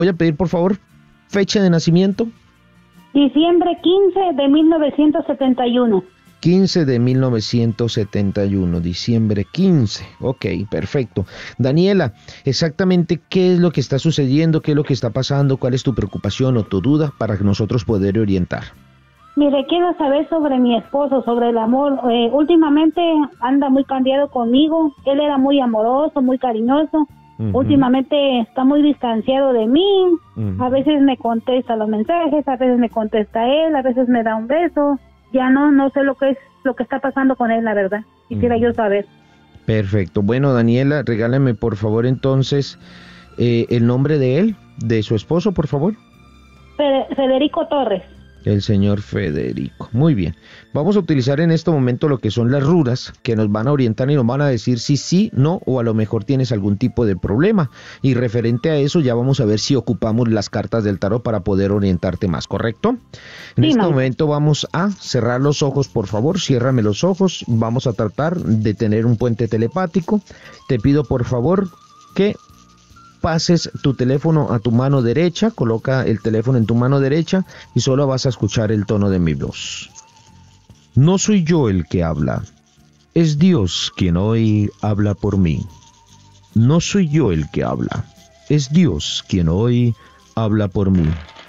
Voy a pedir, por favor, fecha de nacimiento. Diciembre 15 de 1971. 15 de 1971, diciembre 15. Ok, perfecto. Daniela, exactamente qué es lo que está sucediendo, qué es lo que está pasando, cuál es tu preocupación o tu duda para que nosotros poder orientar. Mire, quiero saber sobre mi esposo, sobre el amor. Últimamente anda muy cambiado conmigo. Él era muy amoroso, muy cariñoso. Últimamente está muy distanciado de mí. A veces me contesta los mensajes, a veces me contesta él, a veces me da un beso. Ya no sé lo que está pasando con él, la verdad. Quisiera yo saber. Perfecto. Bueno, Daniela, regálame por favor entonces el nombre de él, de su esposo, por favor. Federico Torres. El señor Federico. Muy bien. Vamos a utilizar en este momento lo que son las runas, que nos van a orientar y nos van a decir si sí, no, o a lo mejor tienes algún tipo de problema. Y referente a eso ya vamos a ver si ocupamos las cartas del tarot para poder orientarte más, ¿correcto? En este momento vamos a cerrar los ojos, por favor, ciérrame los ojos. Vamos a tratar de tener un puente telepático. Te pido por favor que pases tu teléfono a tu mano derecha, coloca el teléfono en tu mano derecha y solo vas a escuchar el tono de mi voz. No soy yo el que habla, es Dios quien hoy habla por mí. No soy yo el que habla, es Dios quien hoy habla por mí.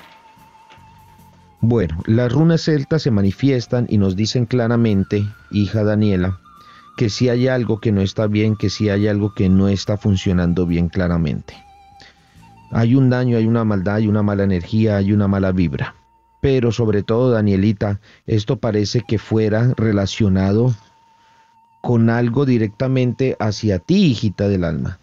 Bueno, las runas celtas se manifiestan y nos dicen claramente, hija Daniela, que si hay algo que no está bien, que si hay algo que no está funcionando bien claramente. Hay un daño, hay una maldad, hay una mala energía, hay una mala vibra. Pero sobre todo, Danielita, esto parece que fuera relacionado con algo directamente hacia ti, hijita del alma.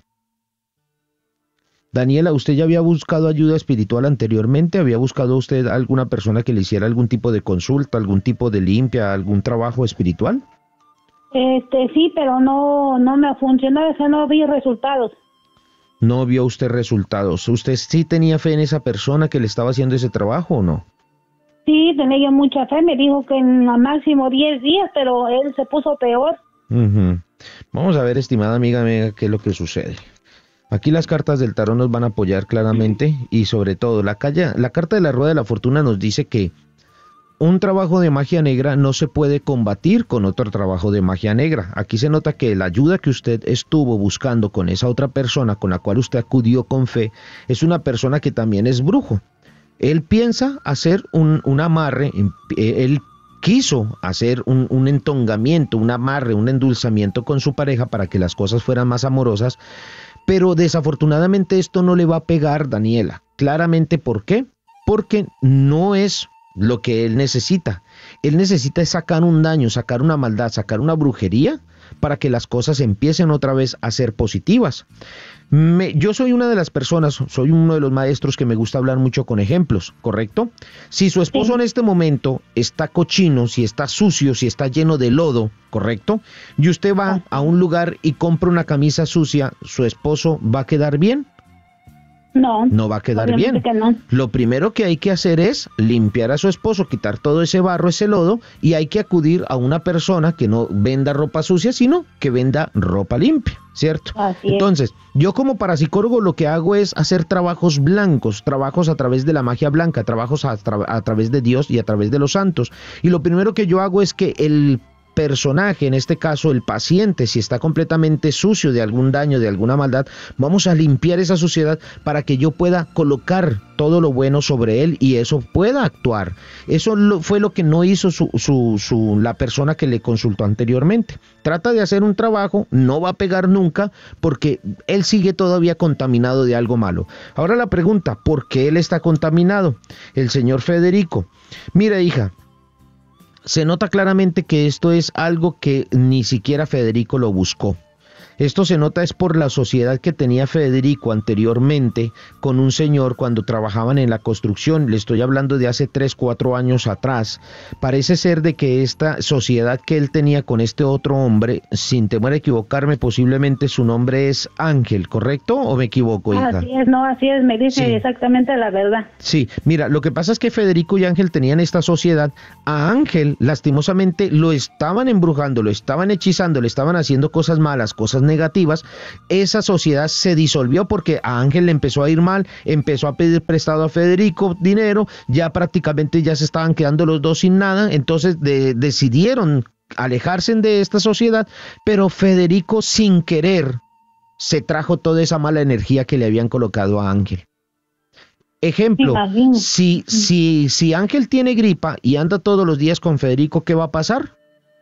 Daniela, ¿usted ya había buscado ayuda espiritual anteriormente? ¿Había buscado usted a alguna persona que le hiciera algún tipo de consulta, algún tipo de limpia, algún trabajo espiritual? Sí, pero no me funcionó, o sea, no vi resultados. ¿No vio usted resultados? ¿Usted sí tenía fe en esa persona que le estaba haciendo ese trabajo o no? Sí, tenía yo mucha fe, me dijo que en lo máximo 10 días, pero él se puso peor. Vamos a ver, estimada amiga, qué es lo que sucede. Aquí las cartas del tarot nos van a apoyar claramente y sobre todo la carta de la rueda de la fortuna nos dice que un trabajo de magia negra no se puede combatir con otro trabajo de magia negra. Aquí se nota que la ayuda que usted estuvo buscando con esa otra persona con la cual usted acudió con fe es una persona que también es brujo. Él piensa hacer un amarre, él quiso hacer un entongamiento, un amarre, un endulzamiento con su pareja para que las cosas fueran más amorosas, pero desafortunadamente esto no le va a pegar, Daniela. Claramente, ¿por qué? Porque no es lo que él necesita. Él necesita sacar un daño, sacar una maldad, sacar una brujería para que las cosas empiecen otra vez a ser positivas. Yo soy una de las personas, soy uno de los maestros que me gusta hablar mucho con ejemplos, ¿correcto? Si su esposo en este momento está cochino, si está sucio, si está lleno de lodo, ¿correcto? Y usted va a un lugar y compra una camisa sucia, ¿su esposo va a quedar bien? No va a quedar bien. No. Lo primero que hay que hacer es limpiar a su esposo, quitar todo ese barro, ese lodo, y hay que acudir a una persona que no venda ropa sucia, sino que venda ropa limpia, ¿cierto? Entonces, yo como parapsicólogo lo que hago es hacer trabajos blancos, trabajos a través de la magia blanca, trabajos a través de Dios y a través de los santos. Y lo primero que yo hago es que el personaje, en este caso el paciente, si está completamente sucio de algún daño, de alguna maldad, vamos a limpiar esa suciedad para que yo pueda colocar todo lo bueno sobre él y eso pueda actuar. Eso fue lo que no hizo la persona que le consultó anteriormente. Trata de hacer un trabajo, no va a pegar nunca porque él sigue todavía contaminado de algo malo. Ahora la pregunta, ¿por qué él está contaminado? El señor Federico. Mira, hija, se nota claramente que esto es algo que ni siquiera Federico lo buscó. Esto se nota es por la sociedad que tenía Federico anteriormente con un señor cuando trabajaban en la construcción. Le estoy hablando de hace 3, 4 años atrás. Parece ser de que esta sociedad que él tenía con este otro hombre, sin temor a equivocarme, posiblemente su nombre es Ángel, ¿correcto? ¿O me equivoco, hija? Así es, me dice exactamente la verdad. Sí, mira, lo que pasa es que Federico y Ángel tenían esta sociedad. A Ángel, lastimosamente, lo estaban embrujando, lo estaban hechizando, le estaban haciendo cosas malas, cosas negativas, esa sociedad se disolvió porque a Ángel le empezó a ir mal, empezó a pedir prestado a Federico dinero, ya prácticamente ya se estaban quedando los dos sin nada, entonces decidieron alejarse de esta sociedad, pero Federico sin querer se trajo toda esa mala energía que le habían colocado a Ángel. Ejemplo, si Ángel tiene gripa y anda todos los días con Federico, ¿qué va a pasar?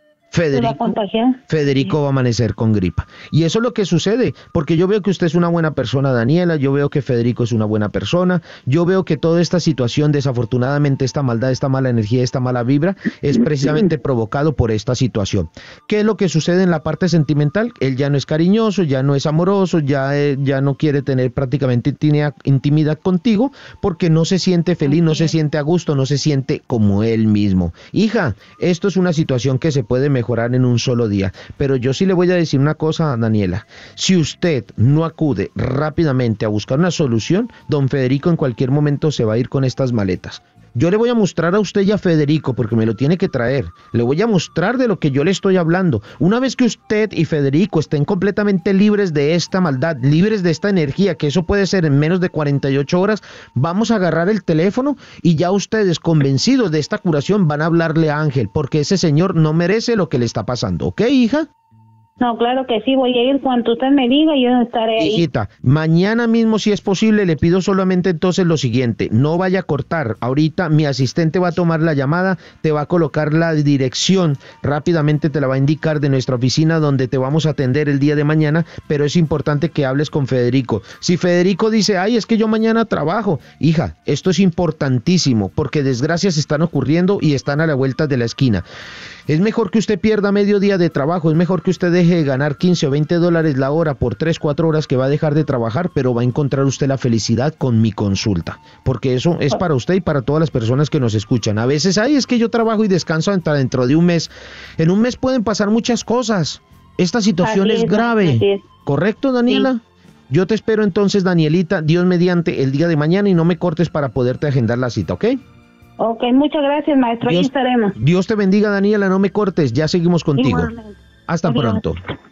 Federico va a amanecer con gripa. Y eso es lo que sucede, porque yo veo que usted es una buena persona, Daniela, yo veo que Federico es una buena persona, yo veo que toda esta situación, desafortunadamente, esta maldad, esta mala energía, esta mala vibra, es precisamente provocado por esta situación. ¿Qué es lo que sucede en la parte sentimental? Él ya no es cariñoso, ya no es amoroso, ya no quiere tener prácticamente intimidad contigo, porque no se siente feliz, no se siente a gusto, no se siente como él mismo. Hija, esto es una situación que se puede mejorar en un solo día, pero yo sí le voy a decir una cosa, Daniela, si usted no acude rápidamente a buscar una solución, don Federico en cualquier momento se va a ir con estas maletas. Yo le voy a mostrar a usted y a Federico, porque me lo tiene que traer, le voy a mostrar de lo que yo le estoy hablando. Una vez que usted y Federico estén completamente libres de esta maldad, libres de esta energía, que eso puede ser en menos de 48 horas, vamos a agarrar el teléfono y ya ustedes, convencidos de esta curación, van a hablarle a Ángel, porque ese señor no merece lo que le está pasando. ¿Ok, hija? No, claro que sí, voy a ir cuando usted me diga, yo estaré ahí. Hijita, mañana mismo, si es posible, le pido solamente entonces lo siguiente, no vaya a cortar, ahorita mi asistente va a tomar la llamada, te va a colocar la dirección, rápidamente te la va a indicar de nuestra oficina donde te vamos a atender el día de mañana, pero es importante que hables con Federico. Si Federico dice, ay, es que yo mañana trabajo, hija, esto es importantísimo, porque desgracias están ocurriendo y están a la vuelta de la esquina. Es mejor que usted pierda medio día de trabajo, es mejor que usted deje de ganar 15 o 20 dólares la hora por 3, 4 horas que va a dejar de trabajar, pero va a encontrar usted la felicidad con mi consulta, porque eso es para usted y para todas las personas que nos escuchan. A veces, ay, es que yo trabajo y descanso hasta dentro de un mes. En un mes pueden pasar muchas cosas. Esta situación es grave. ¿Correcto, Daniela? Sí. Yo te espero entonces, Danielita, Dios mediante, el día de mañana y no me cortes para poderte agendar la cita, ¿ok? Ok, muchas gracias, maestro. Aquí estaremos. Dios te bendiga, Daniela, no me cortes, ya seguimos contigo. Igualmente. Hasta pronto.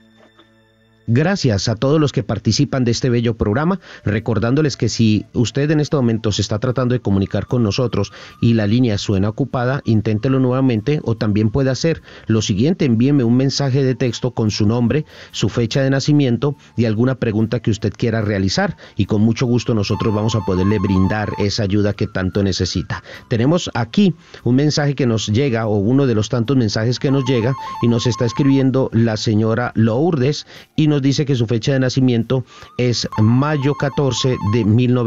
Gracias a todos los que participan de este bello programa, recordándoles que si usted en este momento se está tratando de comunicar con nosotros y la línea suena ocupada, inténtelo nuevamente o también puede hacer lo siguiente, envíeme un mensaje de texto con su nombre, su fecha de nacimiento y alguna pregunta que usted quiera realizar y con mucho gusto nosotros vamos a poderle brindar esa ayuda que tanto necesita. Tenemos aquí un mensaje que nos llega o uno de los tantos mensajes que nos llega y nos está escribiendo la señora Lourdes y nos dice que su fecha de nacimiento es mayo 14 de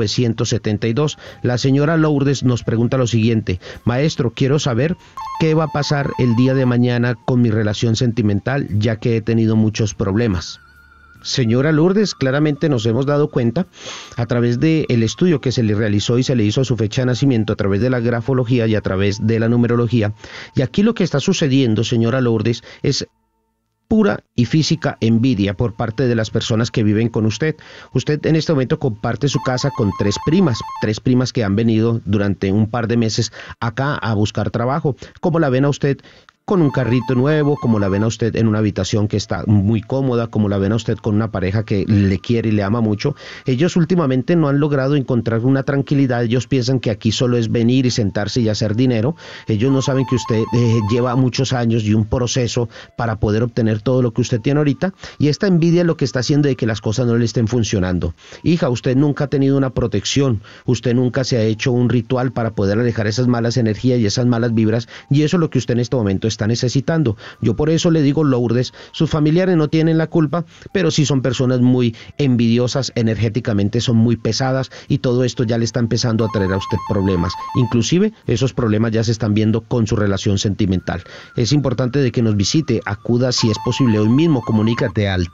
1972. La señora Lourdes nos pregunta lo siguiente: maestro, quiero saber qué va a pasar el día de mañana con mi relación sentimental, ya que he tenido muchos problemas. Señora Lourdes, claramente nos hemos dado cuenta a través del estudio que se le realizó y se le hizo a su fecha de nacimiento, a través de la grafología y a través de la numerología, y aquí lo que está sucediendo, señora Lourdes, es pura y física envidia por parte de las personas que viven con usted. Usted en este momento comparte su casa con tres primas que han venido durante un par de meses acá a buscar trabajo. ¿Cómo la ven a usted? Con un carrito nuevo, como la ven a usted en una habitación que está muy cómoda, como la ven a usted con una pareja que le quiere y le ama mucho. Ellos últimamente no han logrado encontrar una tranquilidad, ellos piensan que aquí solo es venir y sentarse y hacer dinero. Ellos no saben que usted lleva muchos años y un proceso para poder obtener todo lo que usted tiene ahorita, y esta envidia es lo que está haciendo de que las cosas no le estén funcionando. Hija, usted nunca ha tenido una protección, usted nunca se ha hecho un ritual para poder alejar esas malas energías y esas malas vibras, y eso es lo que usted en este momento está necesitando. Yo por eso le digo, Lourdes, sus familiares no tienen la culpa, pero sí son personas muy envidiosas, energéticamente son muy pesadas y todo esto ya le está empezando a traer a usted problemas. Inclusive esos problemas ya se están viendo con su relación sentimental. Es importante de que nos visite, acuda si es posible hoy mismo, comunícate al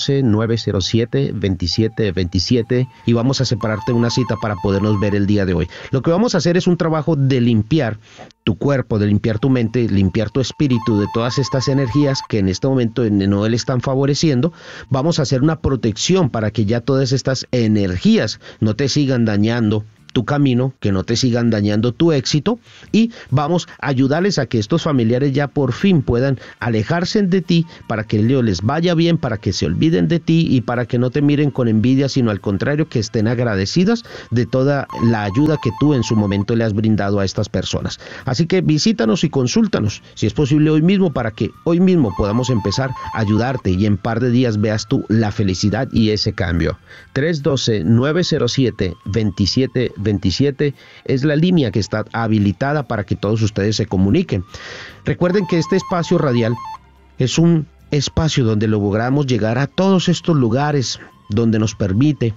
312-907-2727 y vamos a separarte una cita para podernos ver el día de hoy. Lo que vamos a hacer es un trabajo de limpiar tu cuerpo, de limpiar tu mente, limpiar tu espíritu de todas estas energías que en este momento no le están favoreciendo. Vamos a hacer una protección para que ya todas estas energías no te sigan dañando, tu camino, que no te sigan dañando tu éxito, y vamos a ayudarles a que estos familiares ya por fin puedan alejarse de ti, para que les vaya bien, para que se olviden de ti y para que no te miren con envidia, sino al contrario, que estén agradecidas de toda la ayuda que tú en su momento le has brindado a estas personas. Así que visítanos y consúltanos, si es posible hoy mismo, para que hoy mismo podamos empezar a ayudarte y en par de días veas tú la felicidad y ese cambio. 312-907-2727 es la línea que está habilitada para que todos ustedes se comuniquen. Recuerden que este espacio radial es un espacio donde logramos llegar a todos estos lugares, donde nos permite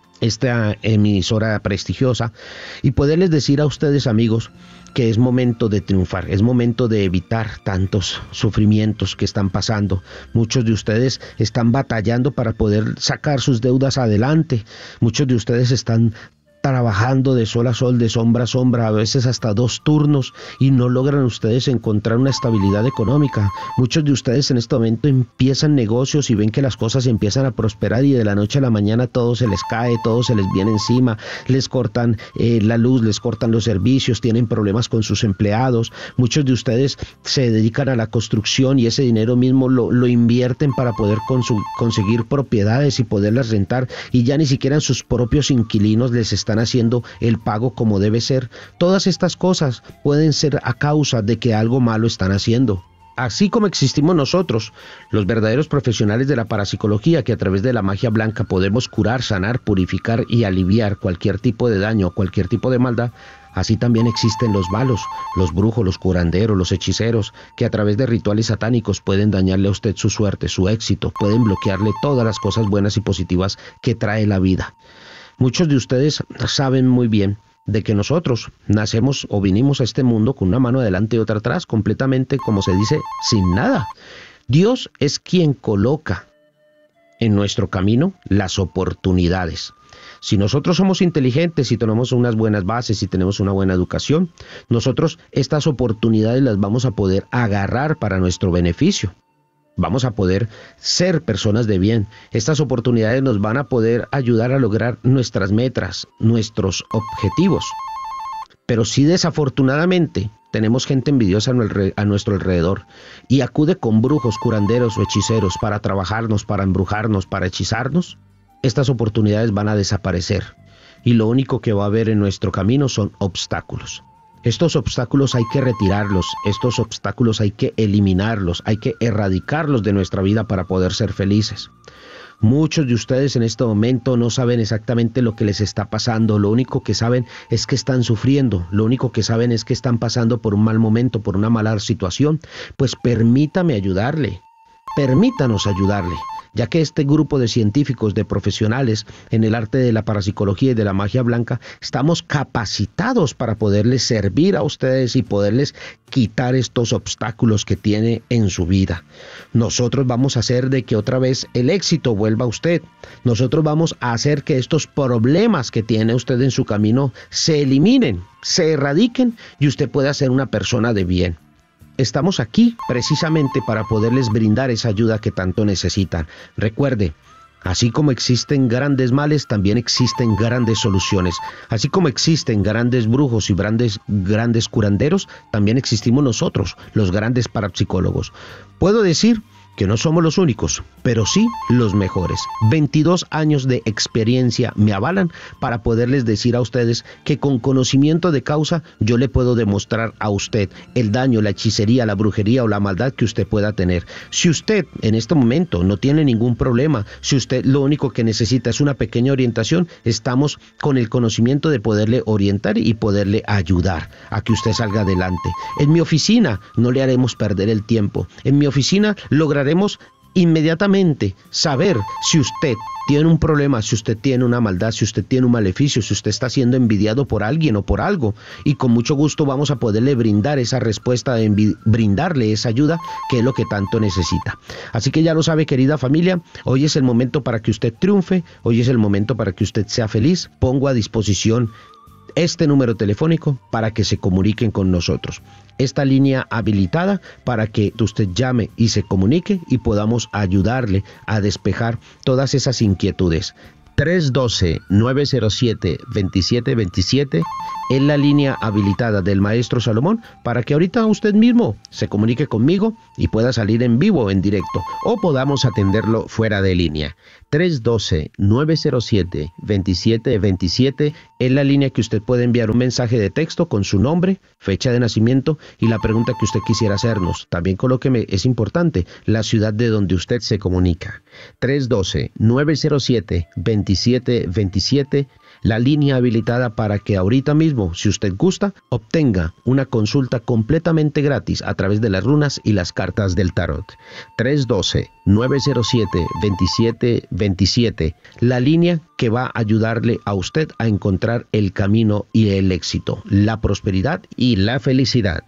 esta emisora prestigiosa y poderles decir a ustedes, amigos, que es momento de triunfar, es momento de evitar tantos sufrimientos que están pasando. Muchos de ustedes están batallando para poder sacar sus deudas adelante. Muchos de ustedes están trabajando de sol a sol, de sombra a sombra, a veces hasta 2 turnos, y no logran ustedes encontrar una estabilidad económica. Muchos de ustedes en este momento empiezan negocios y ven que las cosas empiezan a prosperar y de la noche a la mañana todo se les cae, todo se les viene encima, les cortan la luz, les cortan los servicios, tienen problemas con sus empleados. Muchos de ustedes se dedican a la construcción y ese dinero mismo lo invierten para poder conseguir propiedades y poderlas rentar, y ya ni siquiera sus propios inquilinos les están haciendo el pago como debe ser. Todas estas cosas pueden ser a causa de que algo malo están haciendo. Así como existimos nosotros, los verdaderos profesionales de la parapsicología, que a través de la magia blanca podemos curar, sanar, purificar y aliviar cualquier tipo de daño, cualquier tipo de maldad, así también existen los malos, los brujos, los curanderos, los hechiceros, que a través de rituales satánicos pueden dañarle a usted su suerte, su éxito, pueden bloquearle todas las cosas buenas y positivas que trae la vida. Muchos de ustedes saben muy bien de que nosotros nacemos o vinimos a este mundo con una mano adelante y otra atrás, completamente, como se dice, sin nada. Dios es quien coloca en nuestro camino las oportunidades. Si nosotros somos inteligentes y tenemos unas buenas bases y tenemos una buena educación, nosotros estas oportunidades las vamos a poder agarrar para nuestro beneficio. Vamos a poder ser personas de bien. Estas oportunidades nos van a poder ayudar a lograr nuestras metas, nuestros objetivos. Pero si desafortunadamente tenemos gente envidiosa a nuestro alrededor y acude con brujos, curanderos o hechiceros para trabajarnos, para embrujarnos, para hechizarnos, estas oportunidades van a desaparecer. Y lo único que va a haber en nuestro camino son obstáculos. Estos obstáculos hay que retirarlos, estos obstáculos hay que eliminarlos, hay que erradicarlos de nuestra vida para poder ser felices. Muchos de ustedes en este momento no saben exactamente lo que les está pasando, lo único que saben es que están sufriendo, lo único que saben es que están pasando por un mal momento, por una mala situación. Pues permítame ayudarle, permítanos ayudarle, ya que este grupo de científicos, de profesionales en el arte de la parapsicología y de la magia blanca, estamos capacitados para poderles servir a ustedes y poderles quitar estos obstáculos que tiene en su vida. Nosotros vamos a hacer de que otra vez el éxito vuelva a usted. Nosotros vamos a hacer que estos problemas que tiene usted en su camino se eliminen, se erradiquen y usted pueda ser una persona de bien. Estamos aquí precisamente para poderles brindar esa ayuda que tanto necesitan. Recuerde, así como existen grandes males, también existen grandes soluciones. Así como existen grandes brujos y grandes curanderos, también existimos nosotros, los grandes parapsicólogos. Puedo decir que no somos los únicos, pero sí los mejores. 22 años de experiencia me avalan para poderles decir a ustedes que con conocimiento de causa yo le puedo demostrar a usted el daño, la hechicería, la brujería o la maldad que usted pueda tener. Si usted en este momento no tiene ningún problema, si usted lo único que necesita es una pequeña orientación, estamos con el conocimiento de poderle orientar y poderle ayudar a que usted salga adelante. En mi oficina no le haremos perder el tiempo. En mi oficina lograremos inmediatamente saber si usted tiene un problema, si usted tiene una maldad, si usted tiene un maleficio, si usted está siendo envidiado por alguien o por algo, y con mucho gusto vamos a poderle brindar esa respuesta, brindarle esa ayuda que es lo que tanto necesita. Así que ya lo sabe, querida familia, hoy es el momento para que usted triunfe, hoy es el momento para que usted sea feliz. Pongo a disposición este número telefónico para que se comuniquen con nosotros. Esta línea habilitada para que usted llame y se comunique y podamos ayudarle a despejar todas esas inquietudes. 312-907-2727 es la línea habilitada del Maestro Salomón para que ahorita usted mismo se comunique conmigo y pueda salir en vivo, en directo, o podamos atenderlo fuera de línea. 312-907-2727 es la línea que usted puede enviar un mensaje de texto con su nombre, fecha de nacimiento y la pregunta que usted quisiera hacernos. También colóqueme, es importante, la ciudad de donde usted se comunica. 312-907-2727, la línea habilitada para que ahorita mismo, si usted gusta, obtenga una consulta completamente gratis a través de las runas y las cartas del tarot. 312-907-2727, la línea que va a ayudarle a usted a encontrar el camino y el éxito, la prosperidad y la felicidad.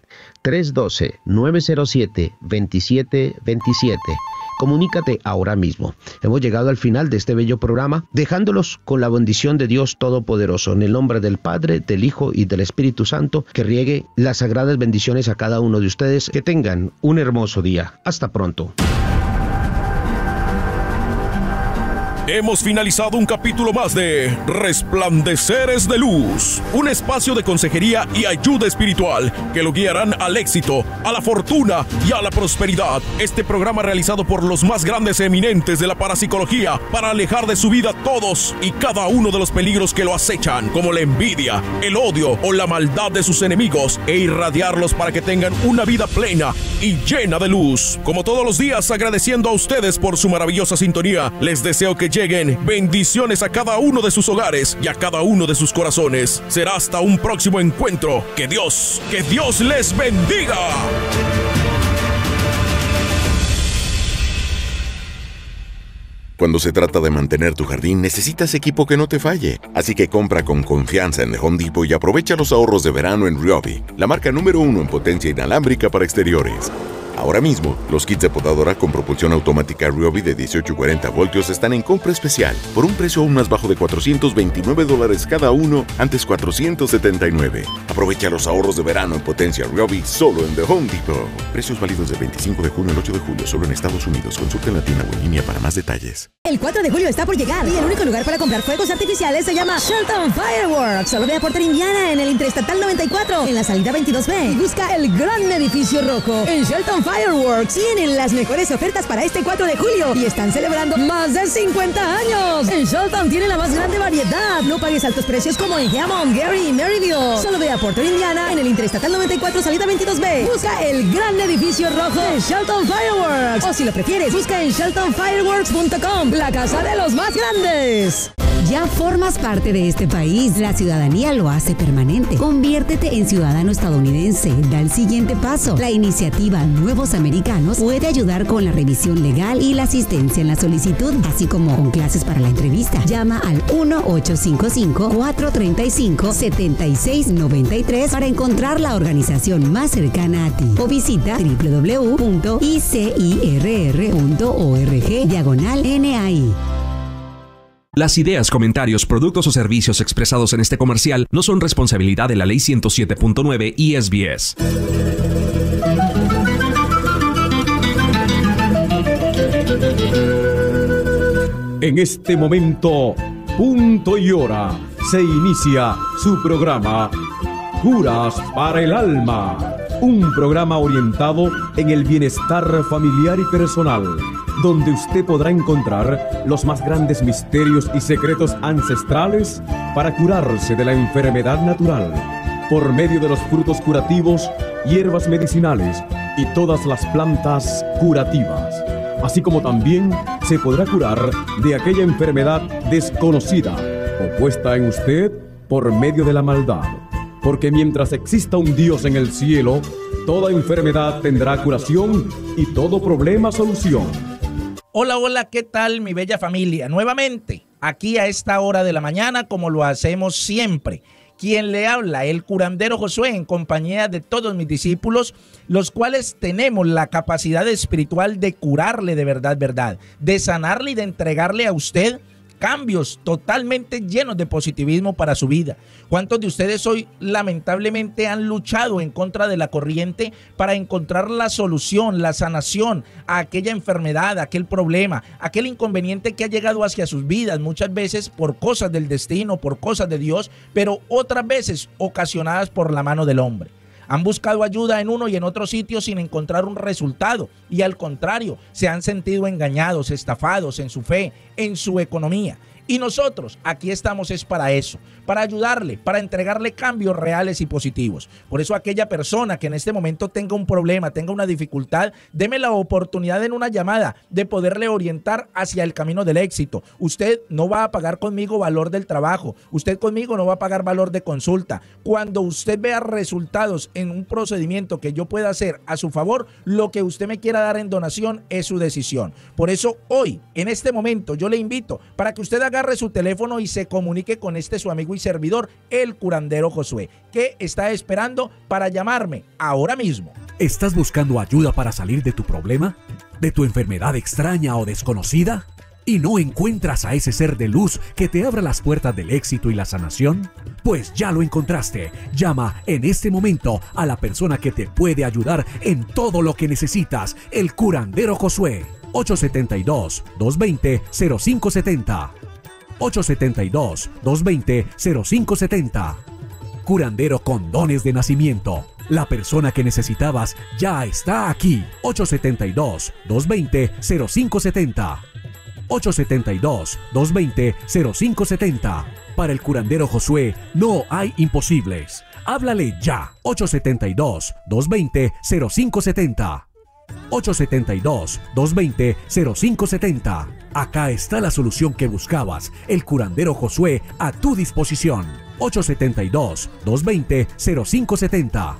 312-907-2727. Comunícate ahora mismo. Hemos llegado al final de este bello programa, dejándolos con la bendición de Dios Todopoderoso, en el nombre del Padre, del Hijo y del Espíritu Santo, que riegue las sagradas bendiciones a cada uno de ustedes. Que tengan un hermoso día. Hasta pronto. Hemos finalizado un capítulo más de Resplandeceres de Luz, un espacio de consejería y ayuda espiritual que lo guiarán al éxito, a la fortuna y a la prosperidad. Este programa realizado por los más grandes eminentes de la parapsicología para alejar de su vida todos y cada uno de los peligros que lo acechan, como la envidia, el odio o la maldad de sus enemigos, e irradiarlos para que tengan una vida plena y llena de luz. Como todos los días, agradeciendo a ustedes por su maravillosa sintonía, les deseo que lleguen bendiciones a cada uno de sus hogares y a cada uno de sus corazones. Será hasta un próximo encuentro. Que Dios les bendiga. Cuando se trata de mantener tu jardín, necesitas equipo que no te falle. Así que compra con confianza en The Home Depot y aprovecha los ahorros de verano en Ryobi, la marca número 1 en potencia inalámbrica para exteriores. Ahora mismo, los kits de podadora con propulsión automática Ryobi de 18-40 voltios están en compra especial por un precio aún más bajo de $429 cada uno, antes $479. Aprovecha los ahorros de verano en potencia Ryobi solo en The Home Depot. Precios válidos del 25 de junio al 8 de julio solo en Estados Unidos. Consulta en la tienda o en línea para más detalles. El 4 de julio está por llegar y el único lugar para comprar fuegos artificiales se llama Shelton Fireworks. Solo ve a Porter, Indiana, en el Interestatal 94, en la salida 22B, y busca el gran edificio rojo. En Shelton Fireworks tienen las mejores ofertas para este 4 de julio y están celebrando más de 50 años. En Shelton tienen la más grande variedad. No pagues altos precios como en Hammond, Gary y Maryville. Solo ve a Porter, Indiana, en el Interestatal 94, salida 22B. Busca el gran edificio rojo de Shelton Fireworks. O si lo prefieres, busca en sheltonfireworks.com, la casa de los más grandes. Ya formas parte de este país. La ciudadanía lo hace permanente. Conviértete en ciudadano estadounidense. Da el siguiente paso. La iniciativa Nuevos Americanos puede ayudar con la revisión legal y la asistencia en la solicitud, así como con clases para la entrevista. Llama al 1-855-435-7693 para encontrar la organización más cercana a ti. O visita www.icirr.org/NAI. Las ideas, comentarios, productos o servicios expresados en este comercial no son responsabilidad de la Ley 107.9 y SBS. En este momento, punto y hora, se inicia su programa Curas para el Alma, un programa orientado en el bienestar familiar y personal, donde usted podrá encontrar los más grandes misterios y secretos ancestrales para curarse de la enfermedad natural, por medio de los frutos curativos, hierbas medicinales y todas las plantas curativas. Así como también se podrá curar de aquella enfermedad desconocida o puesta en usted por medio de la maldad. Porque mientras exista un Dios en el cielo, toda enfermedad tendrá curación y todo problema solución. Hola, hola, ¿qué tal mi bella familia? Nuevamente, aquí a esta hora de la mañana, como lo hacemos siempre. Quien le habla, el curandero Josué, en compañía de todos mis discípulos, los cuales tenemos la capacidad espiritual de curarle de verdad, de sanarle y de entregarle a usted cambios totalmente llenos de positivismo para su vida. ¿Cuántos de ustedes hoy lamentablemente han luchado en contra de la corriente para encontrar la solución, la sanación a aquella enfermedad, a aquel problema, aquel inconveniente que ha llegado hacia sus vidas, muchas veces por cosas del destino, por cosas de Dios, pero otras veces ocasionadas por la mano del hombre? Han buscado ayuda en uno y en otro sitio sin encontrar un resultado y al contrario, se han sentido engañados, estafados en su fe, en su economía. Y nosotros aquí estamos es para eso, para ayudarle, para entregarle cambios reales y positivos. Por eso aquella persona que en este momento tenga un problema, tenga una dificultad, deme la oportunidad en una llamada de poderle orientar hacia el camino del éxito. Usted no va a pagar conmigo valor del trabajo, usted conmigo no va a pagar valor de consulta. Cuando usted vea resultados en un procedimiento que yo pueda hacer a su favor, lo que usted me quiera dar en donación es su decisión. Por eso hoy, en este momento, yo le invito para que usted agarre su teléfono y se comunique con este su amigo y servidor, el curandero Josué, que está esperando para llamarme ahora mismo. ¿Estás buscando ayuda para salir de tu problema? ¿De tu enfermedad extraña o desconocida? ¿Y no encuentras a ese ser de luz que te abra las puertas del éxito y la sanación? Pues ya lo encontraste. Llama en este momento a la persona que te puede ayudar en todo lo que necesitas, el curandero Josué. 872-220-0570. 872-220-0570. Curandero con dones de nacimiento. La persona que necesitabas ya está aquí. 872-220-0570. 872-220-0570. Para el curandero Josué no hay imposibles. Háblale ya. 872-220-0570. 872-220-0570. Acá está la solución que buscabas. El curandero Josué a tu disposición. 872-220-0570.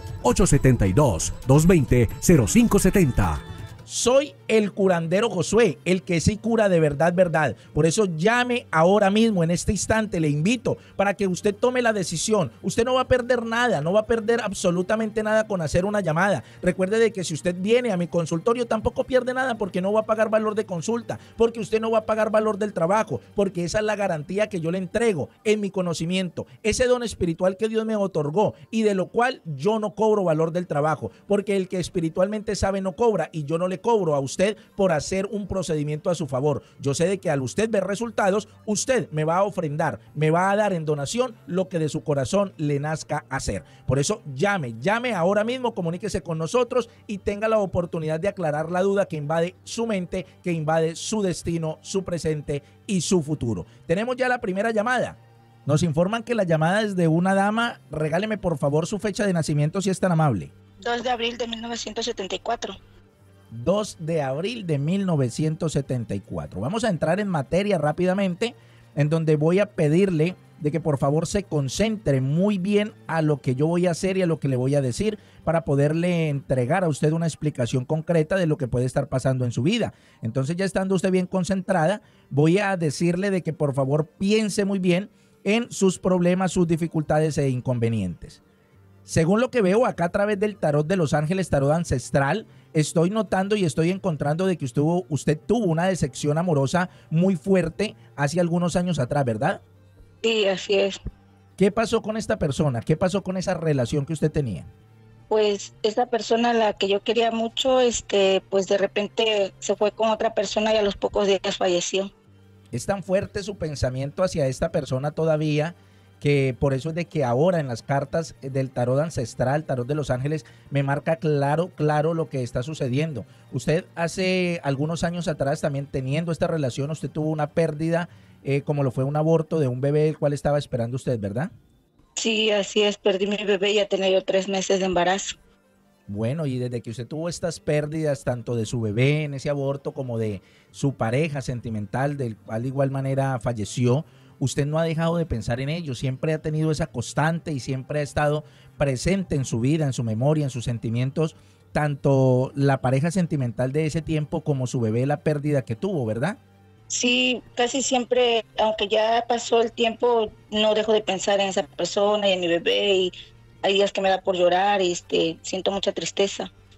872-220-0570. Soy el curandero Josué, el que sí cura de verdad, verdad. Por eso llame ahora mismo, en este instante, le invito para que usted tome la decisión. Usted no va a perder nada, no va a perder absolutamente nada con hacer una llamada. Recuerde de que si usted viene a mi consultorio tampoco pierde nada porque no va a pagar valor de consulta, porque usted no va a pagar valor del trabajo, porque esa es la garantía que yo le entrego en mi conocimiento, ese don espiritual que Dios me otorgó y de lo cual yo no cobro valor del trabajo, porque el que espiritualmente sabe no cobra y yo no le cobro a usted por hacer un procedimiento a su favor. Yo sé de que al usted ver resultados, usted me va a ofrendar, me va a dar en donación lo que de su corazón le nazca hacer. Por eso llame ahora mismo, comuníquese con nosotros y tenga la oportunidad de aclarar la duda que invade su mente, que invade su destino, su presente y su futuro. Tenemos ya la primera llamada. Nos informan que la llamada es de una dama. Regáleme por favor su fecha de nacimiento si es tan amable. 2 de abril de 1974. 2 de abril de 1974. Vamos a entrar en materia rápidamente, en donde voy a pedirle de que por favor se concentre muy bien a lo que yo voy a hacer y a lo que le voy a decir para poderle entregar a usted una explicación concreta de lo que puede estar pasando en su vida. Entonces, ya estando usted bien concentrada, voy a decirle de que por favor piense muy bien en sus problemas, sus dificultades e inconvenientes. Según lo que veo acá a través del tarot de Los Ángeles, tarot ancestral, estoy notando y estoy encontrando de que usted tuvo una decepción amorosa muy fuerte hace algunos años atrás, ¿verdad? Sí, así es. ¿Qué pasó con esta persona? ¿Qué pasó con esa relación que usted tenía? Pues esa persona, la que yo quería mucho, pues de repente se fue con otra persona y a los pocos días falleció. Es tan fuerte su pensamiento hacia esta persona todavía, que por eso es de que ahora en las cartas del tarot ancestral, tarot de Los Ángeles, me marca claro lo que está sucediendo. Usted hace algunos años atrás, también teniendo esta relación, usted tuvo una pérdida, como lo fue un aborto de un bebé, el cual estaba esperando usted, ¿verdad? Sí, así es, perdí mi bebé y ya tenía yo 3 meses de embarazo. Bueno, y desde que usted tuvo estas pérdidas, tanto de su bebé en ese aborto como de su pareja sentimental, del cual de igual manera falleció, usted no ha dejado de pensar en ello, siempre ha tenido esa constante y siempre ha estado presente en su vida, en su memoria, en sus sentimientos, tanto la pareja sentimental de ese tiempo como su bebé, la pérdida que tuvo, ¿verdad? Sí, casi siempre, aunque ya pasó el tiempo, no dejo de pensar en esa persona y en mi bebé, y hay días que me da por llorar y siento mucha tristeza.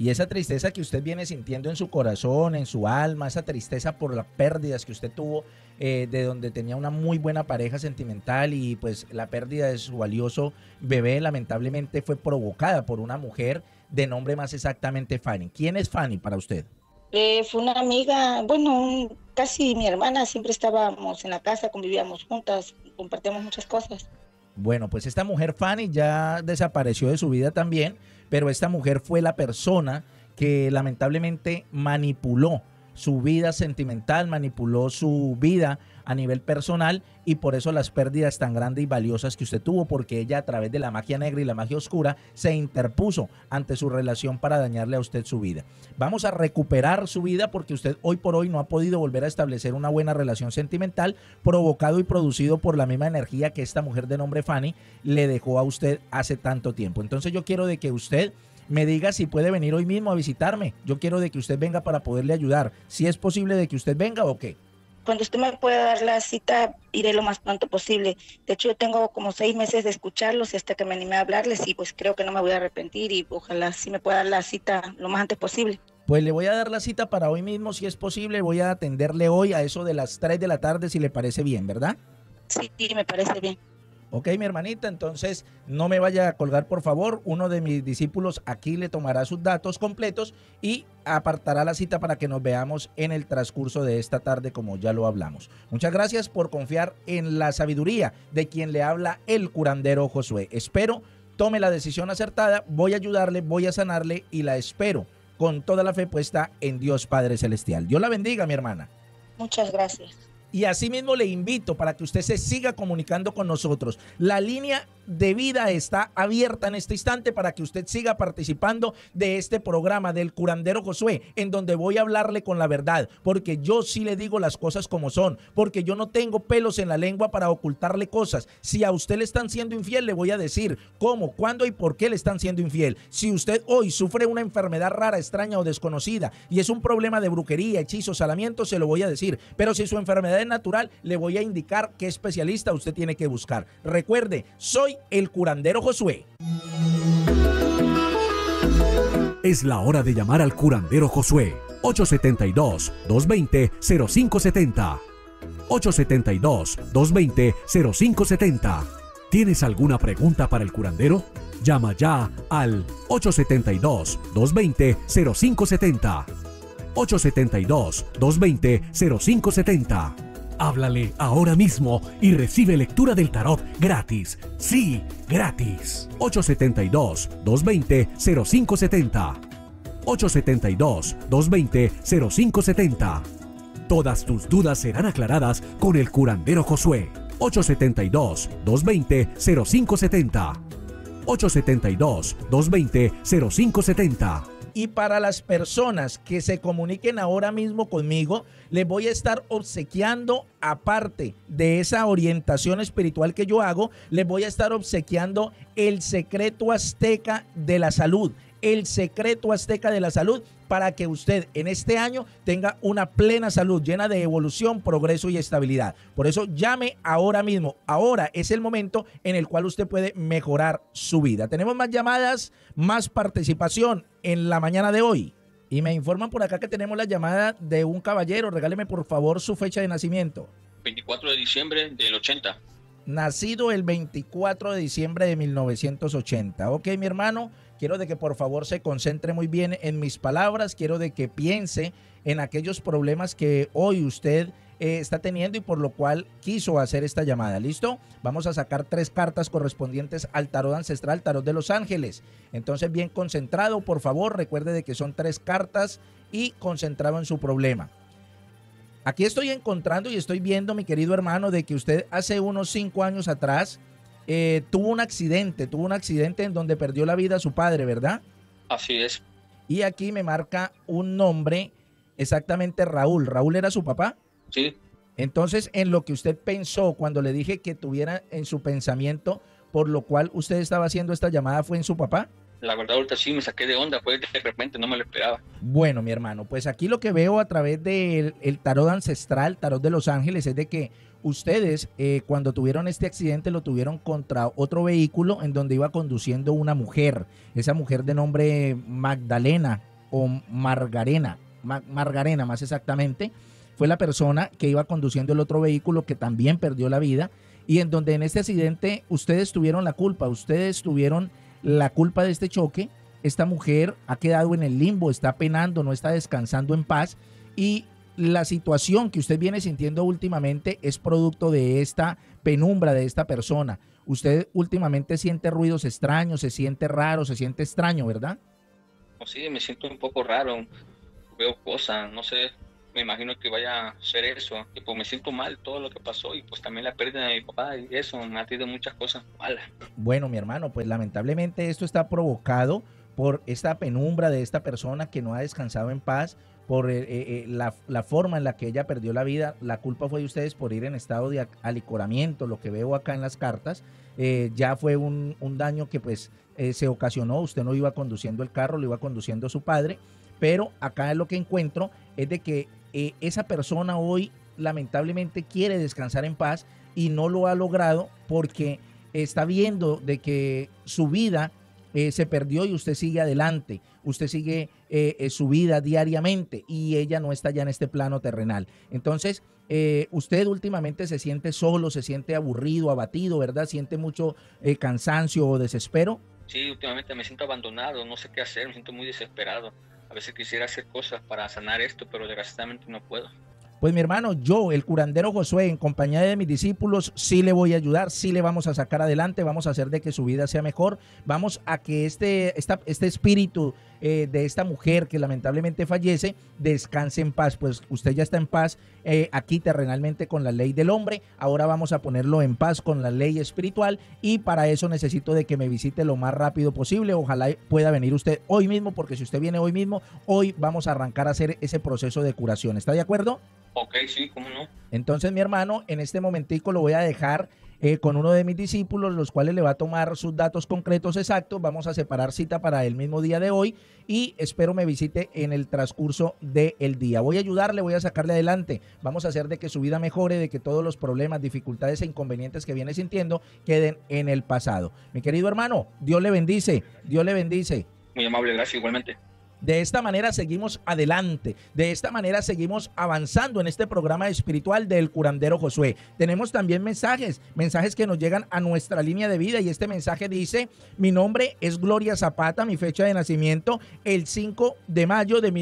Y esa tristeza que usted viene sintiendo en su corazón, en su alma, esa tristeza por las pérdidas que usted tuvo, de donde tenía una muy buena pareja sentimental y pues la pérdida de su valioso bebé lamentablemente fue provocada por una mujer de nombre más exactamente Fanny. ¿Quién es Fanny para usted? Fue una amiga, bueno, casi mi hermana, siempre estábamos en la casa, convivíamos juntas, compartíamos muchas cosas. Bueno, pues esta mujer Fanny ya desapareció de su vida también, pero esta mujer fue la persona que lamentablemente manipuló su vida sentimental, manipuló su vida a nivel personal y por eso las pérdidas tan grandes y valiosas que usted tuvo, porque ella a través de la magia negra y la magia oscura se interpuso ante su relación para dañarle a usted su vida. Vamos a recuperar su vida porque usted hoy por hoy no ha podido volver a establecer una buena relación sentimental, provocado y producido por la misma energía que esta mujer de nombre Fanny le dejó a usted hace tanto tiempo. Entonces yo quiero de que usted me diga si puede venir hoy mismo a visitarme. Yo quiero de que usted venga para poderle ayudar. Si es posible de que usted venga o qué. Cuando usted me pueda dar la cita, iré lo más pronto posible. De hecho, yo tengo como 6 meses de escucharlos y hasta que me animé a hablarles y pues creo que no me voy a arrepentir y ojalá sí me pueda dar la cita lo más antes posible. Pues le voy a dar la cita para hoy mismo, si es posible. Voy a atenderle hoy a eso de las 3 de la tarde, si le parece bien, ¿verdad? Sí, me parece bien. Ok, mi hermanita, entonces no me vaya a colgar, por favor. Uno de mis discípulos aquí le tomará sus datos completos y apartará la cita para que nos veamos en el transcurso de esta tarde, como ya lo hablamos. Muchas gracias por confiar en la sabiduría de quien le habla el curandero Josué. Espero tome la decisión acertada, voy a ayudarle, voy a sanarle y la espero con toda la fe puesta en Dios Padre Celestial. Dios la bendiga, mi hermana. Muchas gracias. Y asimismo le invito para que usted se siga comunicando con nosotros. La línea de vida está abierta en este instante para que usted siga participando de este programa del curandero Josué, en donde voy a hablarle con la verdad, porque yo sí le digo las cosas como son, porque yo no tengo pelos en la lengua para ocultarle cosas. Si a usted le están siendo infiel, le voy a decir cómo, cuándo y por qué le están siendo infiel. Si usted hoy sufre una enfermedad rara, extraña o desconocida y es un problema de brujería, hechizos, salamientos, se lo voy a decir. Pero si su enfermedad es natural, le voy a indicar qué especialista usted tiene que buscar. Recuerde, soy el curandero Josué. Es la hora de llamar al curandero Josué. 872-220-0570. 872-220-0570. ¿Tienes alguna pregunta para el curandero? Llama ya al 872-220-0570. 872-220-0570. Háblale ahora mismo y recibe lectura del tarot gratis. Sí, gratis. 872-220-0570. 872-220-0570. Todas tus dudas serán aclaradas con el curandero Josué. 872-220-0570. 872-220-0570. Y para las personas que se comuniquen ahora mismo conmigo, les voy a estar obsequiando, aparte de esa orientación espiritual que yo hago, les voy a estar obsequiando el secreto azteca de la salud. El secreto azteca de la salud para que usted en este año tenga una plena salud llena de evolución, progreso y estabilidad. Por eso llame ahora mismo. Ahora es el momento en el cual usted puede mejorar su vida. Tenemos más llamadas, más participación en la mañana de hoy. Y me informan por acá que tenemos la llamada de un caballero. Regáleme por favor su fecha de nacimiento. 24 de diciembre del 80. Nacido el 24 de diciembre de 1980. Ok, mi hermano. Quiero de que por favor se concentre muy bien en mis palabras, quiero de que piense en aquellos problemas que hoy usted está teniendo y por lo cual quiso hacer esta llamada. ¿Listo? Vamos a sacar 3 cartas correspondientes al tarot ancestral, tarot de los ángeles. Entonces bien concentrado, por favor, recuerde de que son 3 cartas y concentrado en su problema. Aquí estoy encontrando y estoy viendo, mi querido hermano, de que usted hace unos 5 años atrás tuvo un accidente en donde perdió la vida su padre, ¿verdad? Así es. Y aquí me marca un nombre, exactamente Raúl. ¿Raúl era su papá? Sí. Entonces, en lo que usted pensó cuando le dije que tuviera en su pensamiento, por lo cual usted estaba haciendo esta llamada, ¿fue en su papá? La verdad, ahorita sí me saqué de onda, pues de repente no me lo esperaba. Bueno, mi hermano, pues aquí lo que veo a través del tarot ancestral, tarot de los ángeles, es de que ustedes cuando tuvieron este accidente lo tuvieron contra otro vehículo en donde iba conduciendo una mujer, esa mujer de nombre Magdalena, o Margarena más exactamente, fue la persona que iba conduciendo el otro vehículo que también perdió la vida, y en donde en este accidente ustedes tuvieron la culpa de este choque. Esta mujer ha quedado en el limbo, está penando, no está descansando en paz, y la situación que usted viene sintiendo últimamente es producto de esta penumbra de esta persona. Usted últimamente siente ruidos extraños, se siente raro, se siente extraño, ¿verdad? Sí, me siento un poco raro, veo cosas, no sé, me imagino que vaya a ser eso, y pues me siento mal todo lo que pasó, y pues también la pérdida de mi papá, y eso me ha traído muchas cosas malas. Bueno, mi hermano, pues lamentablemente esto está provocado por esta penumbra de esta persona que no ha descansado en paz, por la forma en la que ella perdió la vida. La culpa fue de ustedes por ir en estado de alicoramiento, lo que veo acá en las cartas. Ya fue un daño que pues se ocasionó, usted no iba conduciendo el carro, lo iba conduciendo su padre, pero acá lo que encuentro es de que esa persona hoy lamentablemente quiere descansar en paz y no lo ha logrado porque está viendo de que su vida se perdió y usted sigue adelante, usted sigue su vida diariamente y ella no está ya en este plano terrenal. Entonces, usted últimamente se siente solo, se siente aburrido, abatido, ¿verdad? Siente mucho cansancio o desespero. Sí, últimamente me siento abandonado, no sé qué hacer, me siento muy desesperado. A veces quisiera hacer cosas para sanar esto, pero desgraciadamente no puedo. Pues mi hermano, yo, el curandero Josué, en compañía de mis discípulos, sí le voy a ayudar, sí le vamos a sacar adelante, vamos a hacer de que su vida sea mejor, vamos a que este espíritu de esta mujer que lamentablemente fallece, descanse en paz. Pues usted ya está en paz aquí terrenalmente con la ley del hombre, ahora vamos a ponerlo en paz con la ley espiritual, y para eso necesito de que me visite lo más rápido posible. Ojalá pueda venir usted hoy mismo, porque si usted viene hoy mismo, hoy vamos a arrancar a hacer ese proceso de curación. ¿Está de acuerdo? Ok, sí, cómo no. Entonces, mi hermano, en este momentico lo voy a dejar con uno de mis discípulos, los cuales le va a tomar sus datos concretos exactos. Vamos a separar cita para el mismo día de hoy y espero me visite en el transcurso del día. Voy a ayudarle, voy a sacarle adelante. Vamos a hacer de que su vida mejore, de que todos los problemas, dificultades e inconvenientes que viene sintiendo queden en el pasado. Mi querido hermano, Dios le bendice, Dios le bendice. Muy amable, gracias, igualmente. De esta manera seguimos adelante, de esta manera seguimos avanzando en este programa espiritual del curandero Josué. Tenemos también mensajes que nos llegan a nuestra línea de vida, y este mensaje dice: mi nombre es Gloria Zapata, mi fecha de nacimiento el 5 de mayo de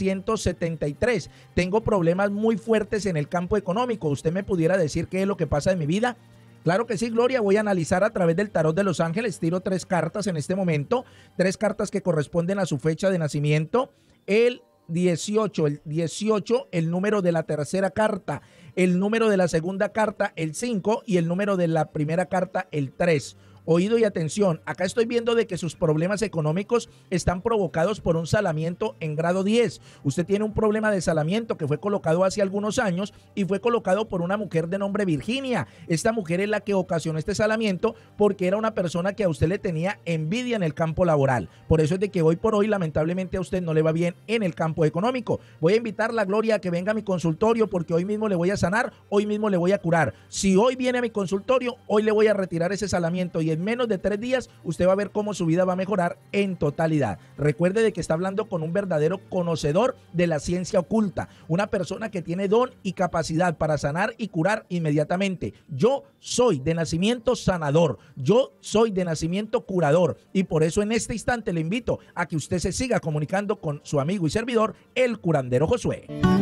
1973. Tengo problemas muy fuertes en el campo económico. ¿Usted me pudiera decir qué es lo que pasa en mi vida? Claro que sí, Gloria, voy a analizar a través del tarot de los ángeles. Tiro 3 cartas en este momento, 3 cartas que corresponden a su fecha de nacimiento. El 18, el número de la tercera carta, el número de la segunda carta, el 5, y el número de la primera carta, el 3. Oído y atención, acá estoy viendo de que sus problemas económicos están provocados por un salamiento en grado 10. Usted tiene un problema de salamiento que fue colocado hace algunos años y fue colocado por una mujer de nombre Virginia. Esta mujer es la que ocasionó este salamiento porque era una persona que a usted le tenía envidia en el campo laboral. Por eso es de que hoy por hoy lamentablemente a usted no le va bien en el campo económico. Voy a invitar a Gloria a que venga a mi consultorio porque hoy mismo le voy a sanar, hoy mismo le voy a curar. Si hoy viene a mi consultorio, hoy le voy a retirar ese salamiento y en menos de 3 días usted va a ver cómo su vida va a mejorar en totalidad. Recuerde de que está hablando con un verdadero conocedor de la ciencia oculta, una persona que tiene don y capacidad para sanar y curar inmediatamente. Yo soy de nacimiento sanador, yo soy de nacimiento curador, y por eso en este instante le invito a que usted se siga comunicando con su amigo y servidor, el curandero Josué.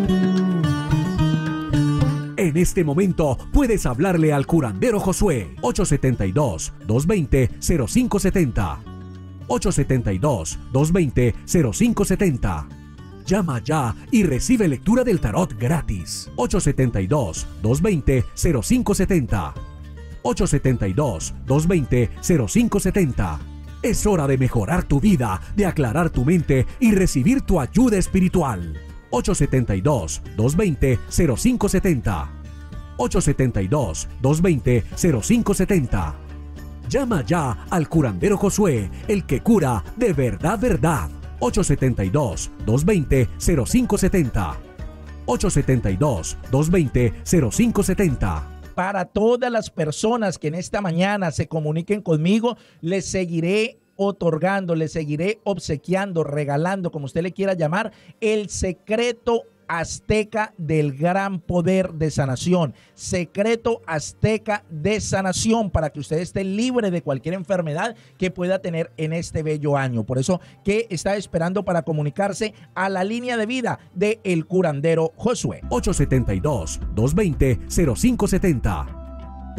En este momento puedes hablarle al curandero Josué. 872-220-0570. 872-220-0570. Llama ya y recibe lectura del tarot gratis. 872-220-0570. 872-220-0570. Es hora de mejorar tu vida, de aclarar tu mente y recibir tu ayuda espiritual. 872-220-0570. 872-220-0570. Llama ya al curandero Josué, el que cura de verdad, verdad. 872-220-0570. 872-220-0570. Para todas las personas que en esta mañana se comuniquen conmigo, les seguiré otorgando, le seguiré obsequiando, regalando, como usted le quiera llamar, el secreto azteca del gran poder de sanación, secreto azteca de sanación, para que usted esté libre de cualquier enfermedad que pueda tener en este bello año. Por eso, ¿qué está esperando para comunicarse a la línea de vida de El Curandero Josué? 872-220-0570.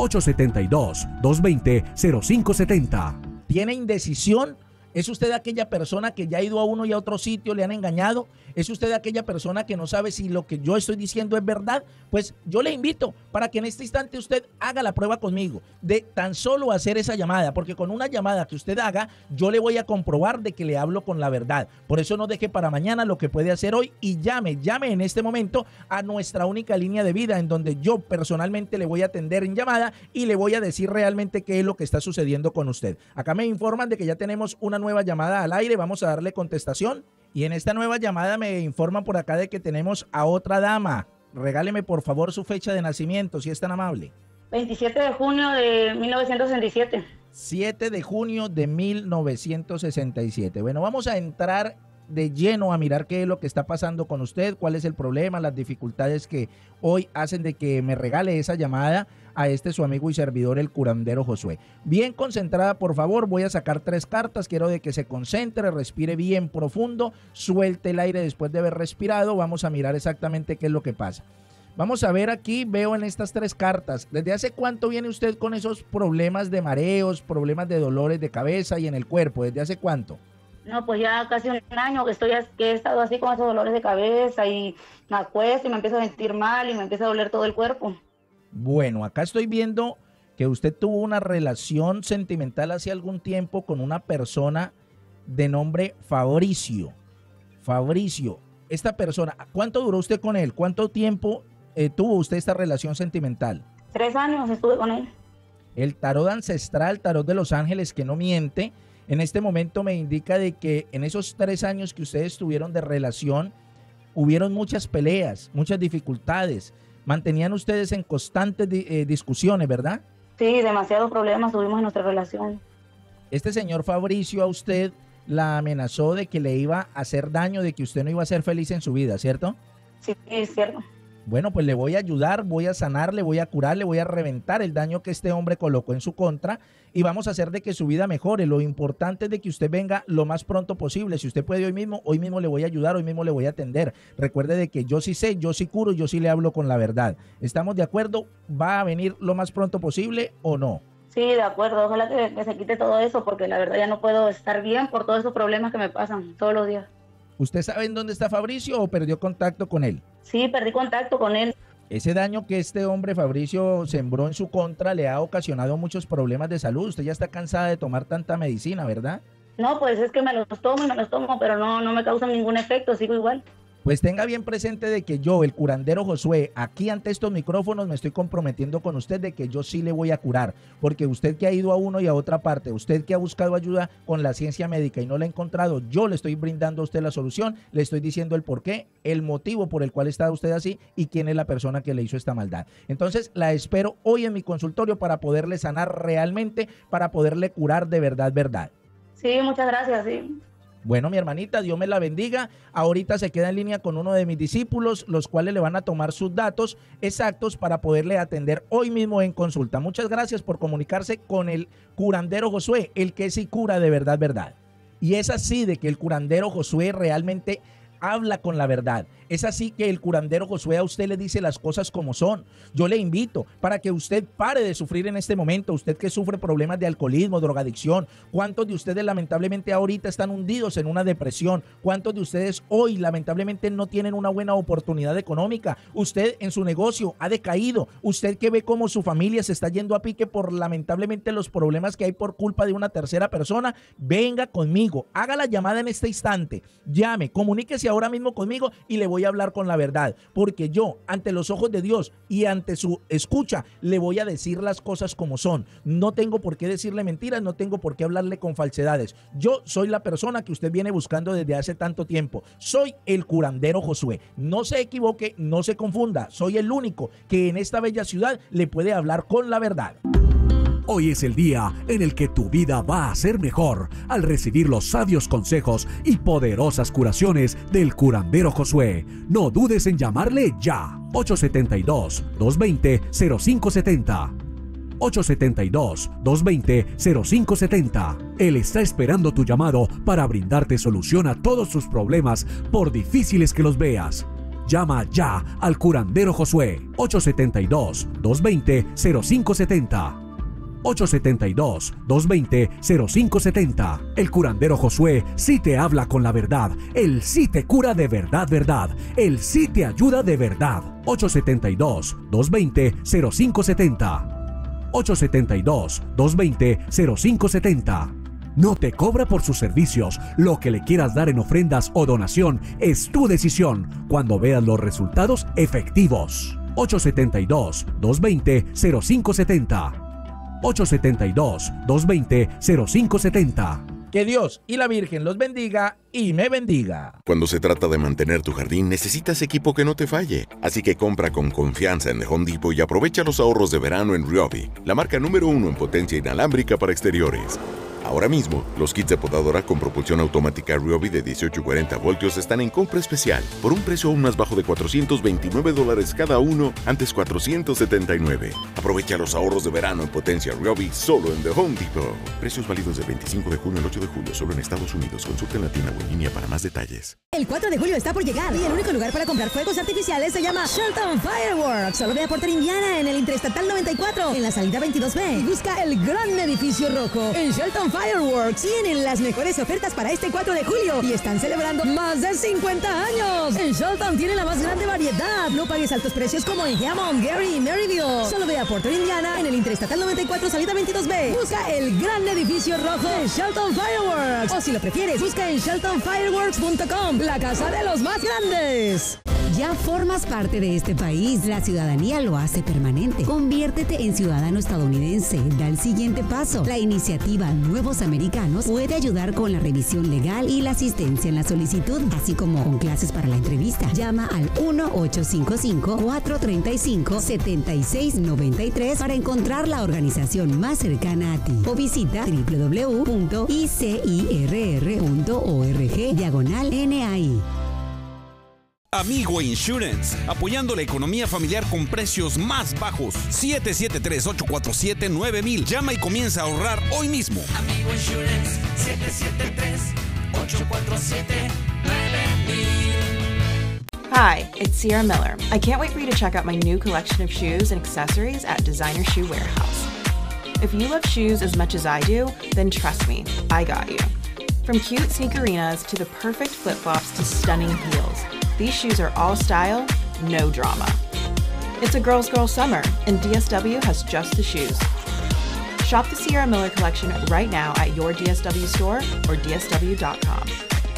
872-220-0570. ¿Tiene indecisión? ¿Es usted aquella persona que ya ha ido a uno y a otro sitio, le han engañado? ¿Es usted aquella persona que no sabe si lo que yo estoy diciendo es verdad? Pues yo le invito para que en este instante usted haga la prueba conmigo de tan solo hacer esa llamada, porque con una llamada que usted haga, yo le voy a comprobar de que le hablo con la verdad. Por eso no deje para mañana lo que puede hacer hoy y llame en este momento a nuestra única línea de vida, en donde yo personalmente le voy a atender en llamada y le voy a decir realmente qué es lo que está sucediendo con usted. Acá me informan de que ya tenemos una nueva llamada al aire, vamos a darle contestación. Y en esta nueva llamada me informan por acá de que tenemos a otra dama. Regáleme por favor su fecha de nacimiento, si es tan amable. 27 de junio de 1967. 7 de junio de 1967. Bueno, vamos a entrar de lleno a mirar qué es lo que está pasando con usted, cuál es el problema, las dificultades que hoy hacen de que me regale esa llamada a su amigo y servidor, el curandero Josué. Bien concentrada, por favor, voy a sacar 3 cartas, quiero de que se concentre, respire bien profundo, suelte el aire después de haber respirado, vamos a mirar exactamente qué es lo que pasa. Vamos a ver aquí, veo en estas 3 cartas, ¿desde hace cuánto viene usted con esos problemas de mareos, problemas de dolores de cabeza y en el cuerpo? ¿Desde hace cuánto? No, pues ya casi un año que he estado así con esos dolores de cabeza y me acuesto y me empiezo a sentir mal y me empieza a doler todo el cuerpo. Bueno, acá estoy viendo que usted tuvo una relación sentimental hace algún tiempo con una persona de nombre Fabricio. Fabricio, esta persona, ¿cuánto duró usted con él? ¿Cuánto tiempo tuvo usted esta relación sentimental? 3 años estuve con él. El tarot ancestral, tarot de los ángeles que no miente, en este momento me indica de que en esos 3 años que ustedes tuvieron de relación, hubieron muchas peleas, muchas dificultades. Mantenían ustedes en constantes discusiones, ¿verdad? Sí, demasiados problemas tuvimos en nuestra relación. Este señor Fabricio a usted la amenazó de que le iba a hacer daño, de que usted no iba a ser feliz en su vida, ¿cierto? Sí, es cierto. Bueno, pues le voy a ayudar, voy a sanar, le voy a curar, le voy a reventar el daño que este hombre colocó en su contra y vamos a hacer de que su vida mejore. Lo importante es de que usted venga lo más pronto posible. Si usted puede hoy mismo le voy a ayudar, hoy mismo le voy a atender. Recuerde de que yo sí sé, yo sí curo, yo sí le hablo con la verdad. ¿Estamos de acuerdo? ¿Va a venir lo más pronto posible o no? Sí, de acuerdo. Ojalá que se quite todo eso porque la verdad ya no puedo estar bien por todos esos problemas que me pasan todos los días. ¿Usted sabe en dónde está Fabricio o perdió contacto con él? Sí, perdí contacto con él. Ese daño que este hombre Fabricio sembró en su contra le ha ocasionado muchos problemas de salud. Usted ya está cansada de tomar tanta medicina, ¿verdad? No, pues es que me los tomo, pero no me causan ningún efecto, sigo igual. Pues tenga bien presente de que yo, el curandero Josué, aquí ante estos micrófonos me estoy comprometiendo con usted de que yo sí le voy a curar, porque usted que ha ido a uno y a otra parte, usted que ha buscado ayuda con la ciencia médica y no la ha encontrado, yo le estoy brindando a usted la solución, le estoy diciendo el por qué, el motivo por el cual está usted así y quién es la persona que le hizo esta maldad. Entonces la espero hoy en mi consultorio para poderle sanar realmente, para poderle curar de verdad. Sí, muchas gracias, sí. Bueno, mi hermanita, Dios me la bendiga. Ahorita se queda en línea con uno de mis discípulos, los cuales le van a tomar sus datos exactos para poderle atender hoy mismo en consulta. Muchas gracias por comunicarse con el curandero Josué, el que sí cura de verdad. Y es así de que el curandero Josué realmente habla con la verdad. Es así que el curandero Josué a usted le dice las cosas como son. Yo le invito para que usted pare de sufrir en este momento, usted que sufre problemas de alcoholismo, drogadicción. ¿Cuántos de ustedes lamentablemente ahorita están hundidos en una depresión? ¿Cuántos de ustedes hoy lamentablemente no tienen una buena oportunidad económica? Usted en su negocio ha decaído. Usted que ve cómo su familia se está yendo a pique por lamentablemente los problemas que hay por culpa de una tercera persona. Venga conmigo, haga la llamada en este instante, llame, comuníquese ahora mismo conmigo y le voy a hablar con la verdad, porque yo ante los ojos de Dios y ante su escucha le voy a decir las cosas como son. No tengo por qué decirle mentiras, no tengo por qué hablarle con falsedades. Yo soy la persona que usted viene buscando desde hace tanto tiempo. Soy el curandero Josué. No se equivoque, no se confunda. Soy el único que en esta bella ciudad le puede hablar con la verdad. Hoy es el día en el que tu vida va a ser mejor al recibir los sabios consejos y poderosas curaciones del curandero Josué. No dudes en llamarle ya. 872-220-0570. 872-220-0570. Él está esperando tu llamado para brindarte solución a todos tus problemas, por difíciles que los veas. Llama ya al curandero Josué. 872-220-0570. 872-220-0570. El curandero Josué sí te habla con la verdad. Él sí te cura de verdad, verdad. Él sí te ayuda de verdad. 872-220-0570. 872-220-0570. No te cobra por sus servicios. Lo que le quieras dar en ofrendas o donación es tu decisión cuando veas los resultados efectivos. 872-220-0570. 872-220-0570. Que Dios y la Virgen los bendiga y me bendiga. Cuando se trata de mantener tu jardín, necesitas equipo que no te falle. Así que compra con confianza en The Home Depot y aprovecha los ahorros de verano en Ryobi, la marca número 1 en potencia inalámbrica para exteriores. Ahora mismo, los kits de podadora con propulsión automática Ryobi de 18 y 40 voltios están en compra especial por un precio aún más bajo de $429 cada uno, antes $479. Aprovecha los ahorros de verano en potencia Ryobi solo en The Home Depot. Precios válidos del 25 de junio al 8 de julio solo en Estados Unidos. Consulta en la tienda o en línea para más detalles. El 4 de julio está por llegar y el único lugar para comprar fuegos artificiales se llama Shelton Fireworks. Solo ve a Porter, Indiana, en el Interestatal 94, en la salida 22B. Y busca el gran edificio rojo. En Shelton Fireworks tienen las mejores ofertas para este 4 de julio y están celebrando más de 50 años. En Shelton tiene la más grande variedad. No pagues altos precios como en Hammond, Gary y Maryville. Solo ve a Porter, Indiana, en el Interestatal 94, salida 22B. Busca el gran edificio rojo de Shelton Fireworks. O si lo prefieres, busca en sheltonfireworks.com, la casa de los más grandes. Ya formas parte de este país. La ciudadanía lo hace permanente. Conviértete en ciudadano estadounidense. Da el siguiente paso. La iniciativa Nuevos Americanos puede ayudar con la revisión legal y la asistencia en la solicitud, así como con clases para la entrevista. Llama al 1-855-435-7693 para encontrar la organización más cercana a ti. O visita www.icirr.org/NAI. Amigo Insurance, apoyando la economía familiar con precios más bajos. 773-847-9000. Llama y comienza a ahorrar hoy mismo. Amigo Insurance, 773-847-9000. Hi, it's Sierra Miller. I can't wait for you to check out my new collection of shoes and accessories at Designer Shoe Warehouse. If you love shoes as much as I do, then trust me, I got you. From cute sneakerinas to the perfect flip-flops to stunning heels, these shoes are all style, no drama. It's a girl's girl summer, and DSW has just the shoes. Shop the Sierra Miller collection right now at your DSW store or dsw.com.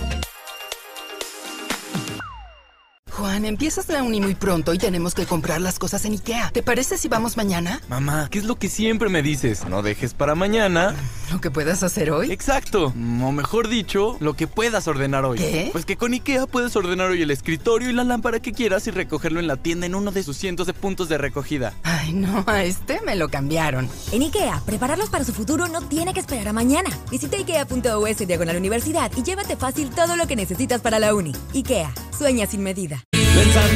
Juan, empiezas la uni muy pronto y tenemos que comprar las cosas en IKEA. ¿Te parece si vamos mañana? Mamá, ¿qué es lo que siempre me dices? No dejes para mañana ¿lo que puedas hacer hoy? Exacto, o mejor dicho, lo que puedas ordenar hoy. ¿Qué? Pues que con IKEA puedes ordenar hoy el escritorio y la lámpara que quieras y recogerlo en la tienda en uno de sus cientos de puntos de recogida. Ay, no, a este me lo cambiaron. En IKEA, prepararlos para su futuro no tiene que esperar a mañana. Visita ikea.us/universidad y llévate fácil todo lo que necesitas para la uni. IKEA, sueña sin medida. Pensando